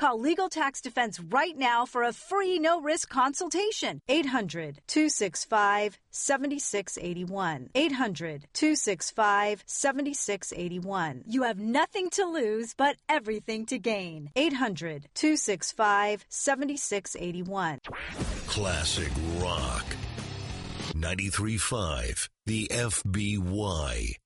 Call Legal Tax Defense right now for a free no-risk consultation. 800-265-7681. 800-265-7681. You have nothing to lose but everything to gain. 800-265-7681. Classic rock. 93.5 The FBY.